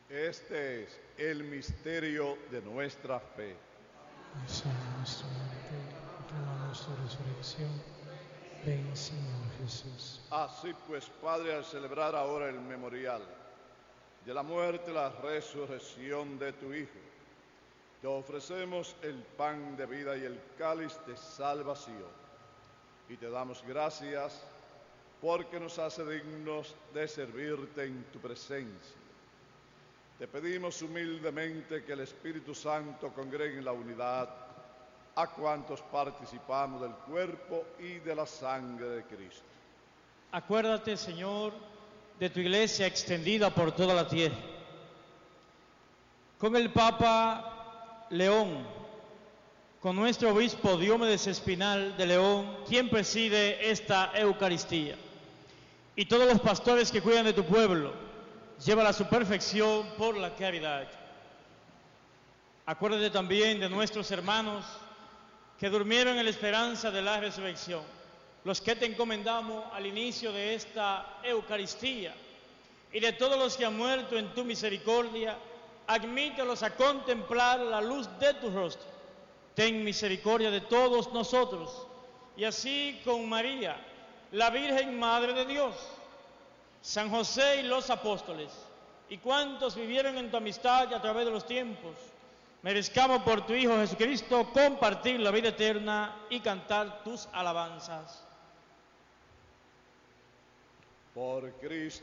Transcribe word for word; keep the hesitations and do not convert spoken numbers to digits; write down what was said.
Este es el misterio de nuestra fe. Anunciamos nuestra muerte, proclamamos tu resurrección. Ven, Señor Jesús. Así pues, Padre, al celebrar ahora el memorial de la muerte y la resurrección de tu Hijo, te ofrecemos el pan de vida y el cáliz de salvación. Y te damos gracias porque nos hace dignos de servirte en tu presencia. Te pedimos humildemente que el Espíritu Santo congregue en la unidad a cuantos participamos del cuerpo y de la sangre de Cristo. Acuérdate, Señor, de tu iglesia extendida por toda la tierra. Con el Papa León, con nuestro obispo Diomedes Espinal de León, quien preside esta Eucaristía, y todos los pastores que cuidan de tu pueblo, llévala a su perfección por la caridad. Acuérdate también de nuestros hermanos que durmieron en la esperanza de la resurrección, los que te encomendamos al inicio de esta Eucaristía, y de todos los que han muerto en tu misericordia, admítelos a contemplar la luz de tu rostro. Ten misericordia de todos nosotros, y así con María, la Virgen Madre de Dios, San José y los apóstoles, y cuantos vivieron en tu amistad y a través de los tiempos, merezcamos por tu Hijo Jesucristo compartir la vida eterna y cantar tus alabanzas. Por Cristo